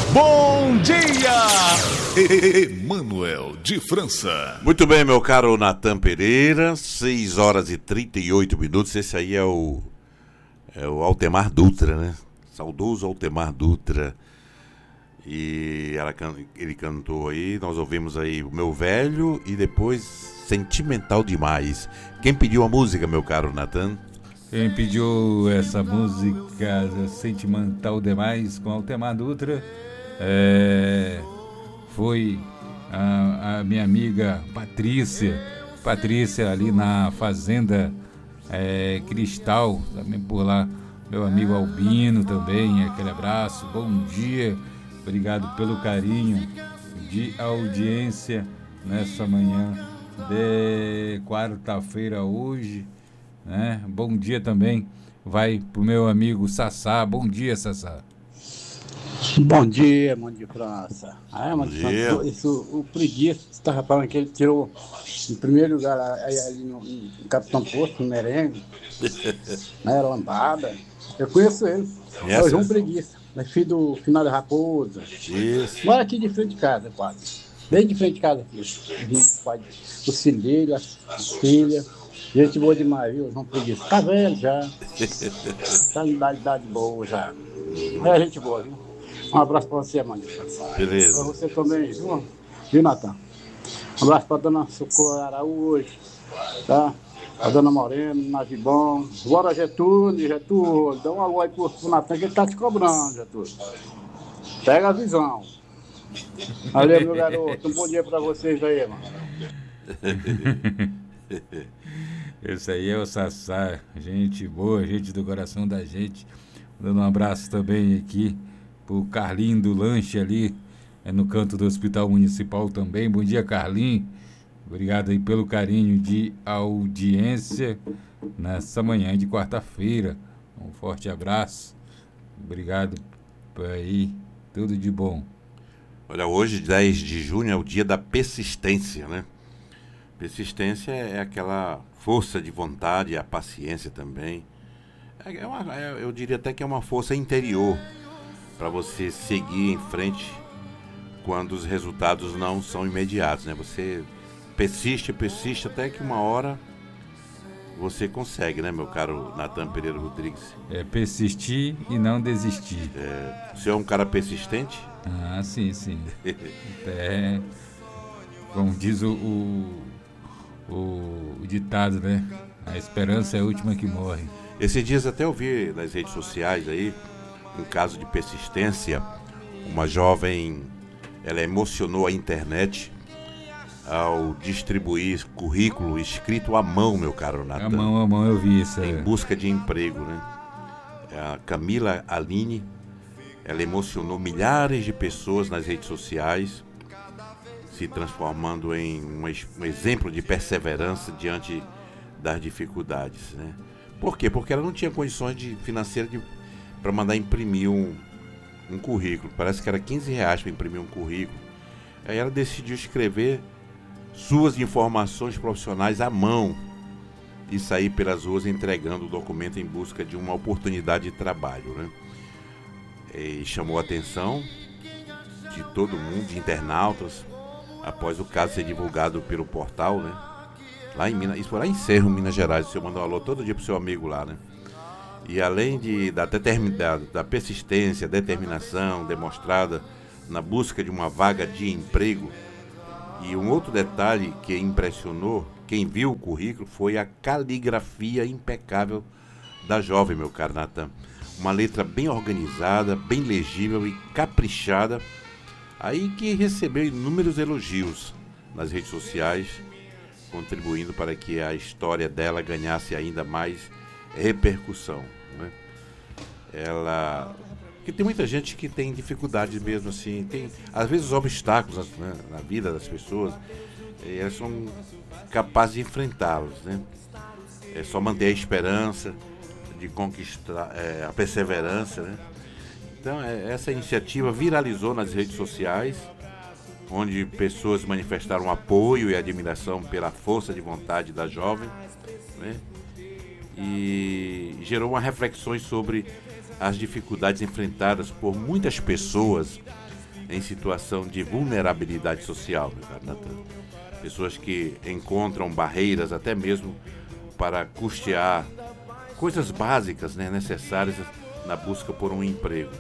Bom dia, Emanuel de França. Muito bem, meu caro Natan Pereira, 6 horas e 38 minutos. Esse aí é o Altemar Dutra, né? Saudoso Altemar Dutra. E ele cantou aí, nós ouvimos aí O Meu Velho e depois Sentimental Demais. Quem pediu a música, meu caro Natan? Quem pediu essa música Sentimental Demais com Altemar Dutra foi a minha amiga Patrícia ali na Fazenda Cristal, também por lá, meu amigo Albino também, aquele abraço, bom dia, obrigado pelo carinho de audiência nessa manhã de quarta-feira hoje, né? Bom dia também vai pro meu amigo Sassá, bom dia Sassá. Bom dia, mano de França. Bom dia. O preguiça, você estava falando que ele tirou em primeiro lugar ali no Capitão Posto, no Merengue, na Lambada. Eu conheço ele. É o João Preguiça, é filho do Final da Raposa. Isso. Mora aqui de frente de casa, quase. Bem de frente de casa aqui. Os filhos dele, as filhas. Gente boa demais, viu? João Preguiça. Tá velho já. Tá em idade boa já. É gente boa, viu? Um abraço pra você, mano. Beleza. Pra você também, viu, Natan? Um abraço pra dona Socorro Araújo, tá? A dona Moreno, Navibom. Bora, Getúlio, dá um alô aí pro Natan que ele tá te cobrando, Getúlio. Pega a visão. Valeu, meu garoto. Um bom dia pra vocês aí, mano. Esse aí é o Sassá, gente boa, gente do coração da gente. Dando um abraço também aqui pro Carlinho do Lanche ali, no canto do Hospital Municipal também. Bom dia, Carlinho. Obrigado aí pelo carinho de audiência nessa manhã de quarta-feira. Um forte abraço. Obrigado por aí. Tudo de bom. Olha, hoje, 10 de junho, é o dia da persistência, né? Persistência é aquela força de vontade, a paciência também. Eu diria até que é uma força interior para você seguir em frente quando os resultados não são imediatos, né? Você persiste até que uma hora você consegue, né, meu caro Natan Pereira Rodrigues? É persistir e não desistir. Você é um cara persistente? Ah, sim. Como diz o ditado, né? A esperança é a última que morre. Esses dias até eu vi nas redes sociais aí um caso de persistência. Uma jovem, ela emocionou a internet ao distribuir currículo escrito à mão, meu caro Natan. À mão, eu vi isso. Em busca de emprego, né? A Camila Aline, ela emocionou milhares de pessoas nas redes sociais, se transformando em um exemplo de perseverança diante das dificuldades, né? Por quê? Porque ela não tinha condições financeiras para mandar imprimir um currículo. Parece que era R$15 para imprimir um currículo. Aí ela decidiu escrever suas informações profissionais à mão e sair pelas ruas entregando o documento em busca de uma oportunidade de trabalho, né? E chamou a atenção de todo mundo, de internautas, após o caso ser divulgado pelo portal, né? Lá em Minas, isso foi lá em Cerro, Minas Gerais. O senhor mandou um alô todo dia pro seu amigo lá, né? E além da persistência, determinação demonstrada na busca de uma vaga de emprego, e um outro detalhe que impressionou quem viu o currículo foi a caligrafia impecável da jovem, meu caro Natan. Uma letra bem organizada, bem legível e caprichada, aí que recebeu inúmeros elogios nas redes sociais, contribuindo para que a história dela ganhasse ainda mais repercussão, né? Porque tem muita gente que tem dificuldades mesmo assim, tem às vezes os obstáculos, né, na vida das pessoas, e elas são capazes de enfrentá-los, né? É só manter a esperança de conquistar, a perseverança, né? Então essa iniciativa viralizou nas redes sociais, onde pessoas manifestaram apoio e admiração pela força de vontade da jovem, né? E gerou reflexões sobre as dificuldades enfrentadas por muitas pessoas em situação de vulnerabilidade social, meu caro Natan. Pessoas que encontram barreiras até mesmo para custear coisas básicas, né, necessárias na busca por um emprego.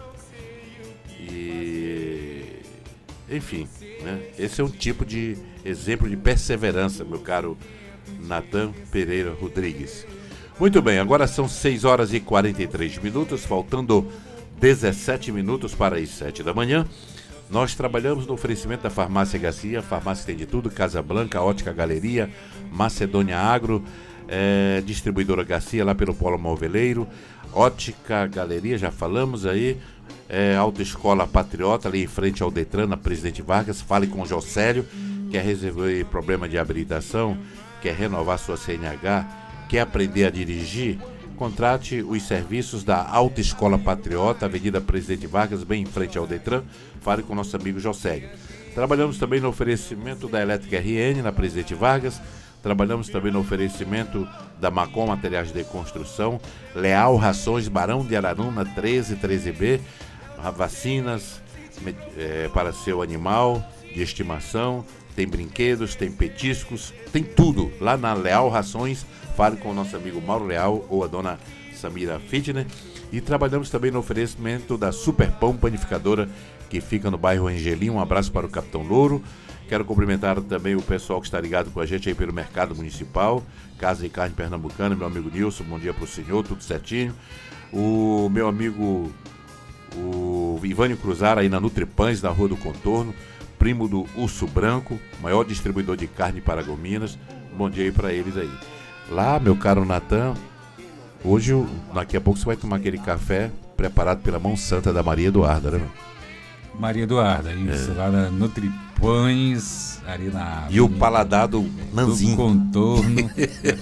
E, enfim, né, esse é um tipo de exemplo de perseverança, meu caro Natan Pereira Rodrigues. Muito bem, agora são 6 horas e 43 minutos, faltando 17 minutos para as 7 da manhã. Nós trabalhamos no oferecimento da Farmácia Garcia, farmácia tem de tudo, Casa Blanca, Ótica Galeria, Macedônia Agro, distribuidora Garcia lá pelo Polo Moveleiro, Ótica Galeria, já falamos aí, Autoescola Patriota, ali em frente ao Detran, na Presidente Vargas. Fale com o Jocélio, quer resolver problema de habilitação, quer renovar sua CNH, quer aprender a dirigir, contrate os serviços da Autoescola Patriota, Avenida Presidente Vargas, bem em frente ao Detran. Fale com o nosso amigo Jocélio. Trabalhamos também no oferecimento da Elétrica RN, na Presidente Vargas. Trabalhamos também no oferecimento da Macom Materiais de Construção, Leal Rações, Barão de Araruna 13B, vacinas para seu animal de estimação, tem brinquedos, tem petiscos, tem tudo lá na Leal Rações. Fale com o nosso amigo Mauro Leal ou a dona Samira Fitner. E trabalhamos também no oferecimento da Super Pão Panificadora, que fica no bairro Angelim. Um abraço para o Capitão Louro. Quero cumprimentar também o pessoal que está ligado com a gente aí pelo Mercado Municipal, Casa de Carne Pernambucana, meu amigo Nilson, bom dia para o senhor, tudo certinho. O meu amigo o Ivânio Cruzar aí na Nutripães, na Rua do Contorno, primo do Urso Branco, maior distribuidor de carne para Gominas. Bom dia aí para eles aí. Lá, meu caro Natan, hoje, daqui a pouco você vai tomar aquele café preparado pela mão santa da Maria Eduarda, né? Maria Eduarda, isso, lá na Nutripães, ali na... E o paladar do Nanzinho. Do Contorno.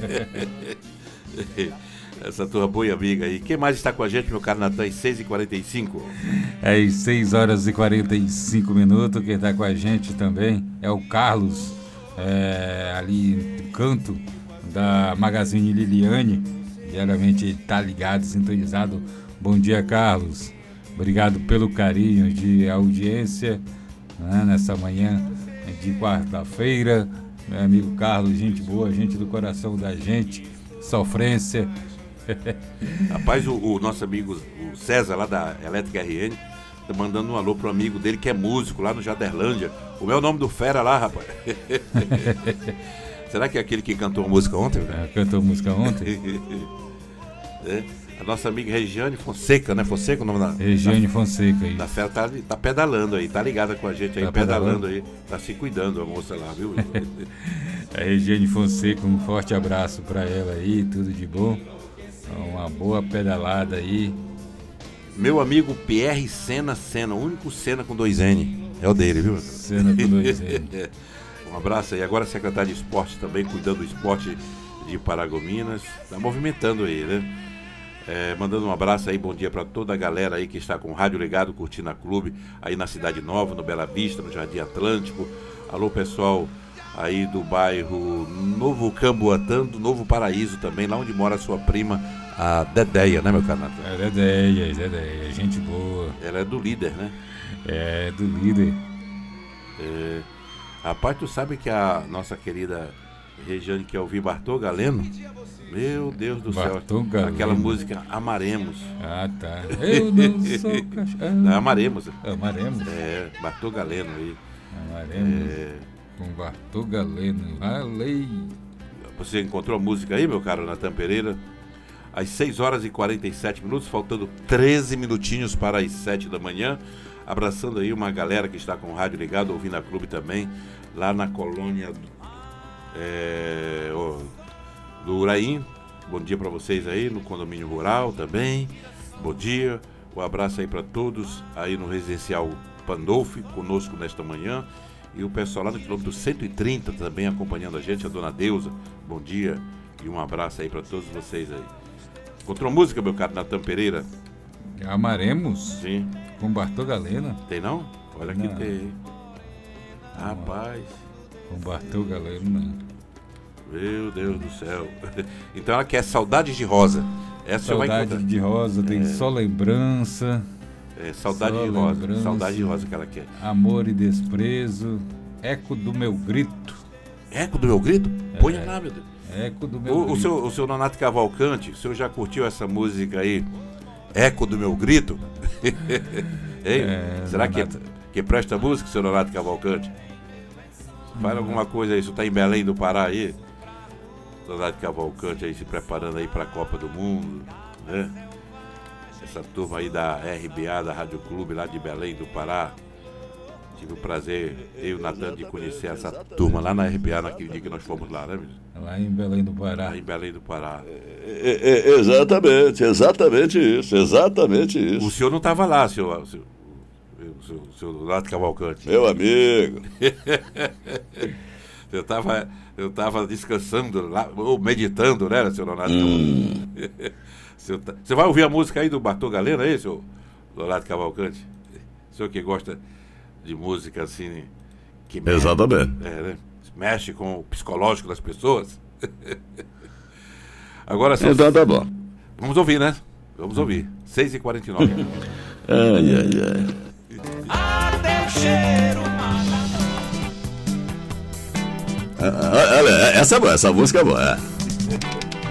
Essa tua boa amiga aí. Quem mais está com a gente, meu caro Natan, às 6h45? Às 6 horas e 45 minutos, quem está com a gente também é o Carlos, ali no canto da Magazine Liliane. Diariamente ele está ligado, sintonizado. Bom dia, Carlos. Obrigado pelo carinho de audiência, né, nessa manhã de quarta-feira. Meu amigo Carlos, gente boa, gente do coração da gente, sofrência. Rapaz, o nosso amigo o César, lá da Elétrica RN, tá mandando um alô pro amigo dele que é músico lá no Jaderlândia. Como é o nome do fera lá, rapaz? Será que é aquele que cantou a música ontem? Cantou a música ontem? A nossa amiga Regiane Fonseca, né? Fonseca o nome da... Regiane Fonseca aí. Da fera tá pedalando aí, tá ligada com a gente aí, tá pedalando aí. Tá se cuidando a moça lá, viu? A Regiane Fonseca, um forte abraço pra ela aí, tudo de bom. Uma boa pedalada aí. Meu amigo Pierre Senna, o único Senna com 2N. É o dele, viu? Senna com 2N. Um abraço aí. Agora secretário de esporte também, cuidando do esporte de Paragominas. Tá movimentando aí, né? Mandando um abraço aí, bom dia para toda a galera aí que está com o rádio ligado, curtindo a clube aí na Cidade Nova, no Bela Vista, no Jardim Atlântico. Alô, pessoal aí do bairro Novo Camboatã, do Novo Paraíso também, lá onde mora a sua prima, a Dedéia, né, meu canal? Dedéia, gente boa. Ela é do líder, né? É, do líder. Rapaz, tu sabe que a nossa querida Regiane quer ouvir Bartô Galeno? Meu Deus do céu. Aquela música Amaremos. Ah, tá. Eu não sou cachorro. Amaremos. Amaremos? Bartô Galeno aí. Amaremos. Com Bartô Galeno. Valei. Você encontrou a música aí, meu caro Natan Pereira? Às 6 horas e 47 minutos, faltando 13 minutinhos para as 7 da manhã. Abraçando aí uma galera que está com o rádio ligado, ouvindo a clube também, lá na colônia do Uraim. Bom dia para vocês aí no condomínio rural também. Bom dia. Um abraço aí para todos aí no residencial Pandolfi, conosco nesta manhã. E o pessoal lá no quilômetro 130 também acompanhando a gente, a dona Deusa. Bom dia e um abraço aí para todos vocês aí. Encontrou música, meu caro Natan Pereira? Amaremos? Sim. Com Bartô Galeno? Tem não? Olha que tem. Rapaz. Com Bartô Galeno, não. Meu Deus do céu. Então ela quer Saudades de Rosa. Essa Saudade de Rosa, tem Só Lembrança. Saudade Só de Rosa. lembrança. Saudade de Rosa que ela quer. Amor e Desprezo, Eco do Meu Grito. Eco do meu grito? Ponha lá, meu Deus. Eco do Meu Grito. O seu Nonato Cavalcante, o senhor já curtiu essa música aí? Eco do meu grito? Hein? Será que presta música, seu Nonato Cavalcante? Faz alguma coisa aí, o senhor tá em Belém do Pará aí? Nonato Cavalcante aí se preparando aí pra Copa do Mundo, né? Essa turma aí da RBA, da Rádio Clube lá de Belém do Pará. Tive o prazer, eu e o Natan, de conhecer essa turma lá na RBA naquele dia que nós fomos lá, né, menino? Lá em Belém do Pará. Lá em Belém do Pará. Exatamente isso. O senhor não estava lá, seu Nonato Cavalcante. Meu amigo. Eu estava descansando lá, ou meditando, né, seu Nonato Cavalcante? Você vai ouvir a música aí do Bartô Galeno, é isso, seu Nonato Cavalcante? O senhor que gosta de música assim, que mexe, Exatamente. né? Mexe com o psicológico das pessoas. Agora, Então tá bom. vamos ouvir, né? Vamos ouvir. 6h49. Ai. Até o cheiro Olha, essa é boa, essa música é boa.